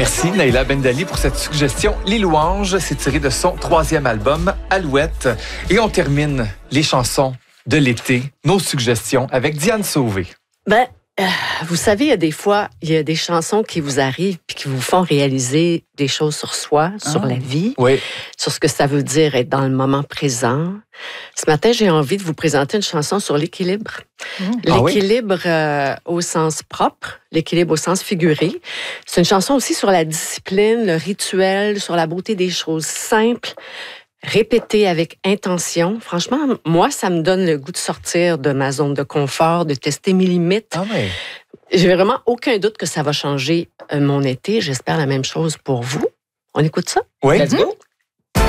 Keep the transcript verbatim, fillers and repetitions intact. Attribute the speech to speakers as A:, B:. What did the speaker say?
A: Merci Naïla Bendali pour cette suggestion. Les louanges, c'est tiré de son troisième album, Alouette. Et on termine les chansons de l'été, nos suggestions, avec Diane Sauvé.
B: Ben, euh, vous savez, il y a des fois, il y a des chansons qui vous arrivent puis qui vous font réaliser des choses sur soi, sur
A: ah.
B: la vie,
A: oui.
B: sur ce que ça veut dire être dans le moment présent. Ce matin, j'ai envie de vous présenter une chanson sur l'équilibre. Mmh. L'équilibre ah oui? euh, au sens propre, l'équilibre au sens figuré. C'est une chanson aussi sur la discipline, le rituel, sur la beauté des choses simples, répétées avec intention. Franchement, moi, ça me donne le goût de sortir de ma zone de confort, de tester mes limites.
A: Ah oui.
B: J'ai vraiment aucun doute que ça va changer mon été. J'espère la même chose pour vous. On écoute ça?
A: Oui.
B: Let's go.